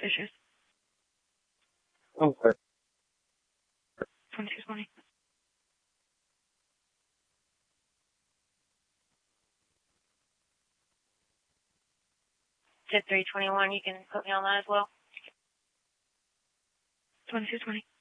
suspicious. Okay. 2220. 321, you can put me on that as well. 2220.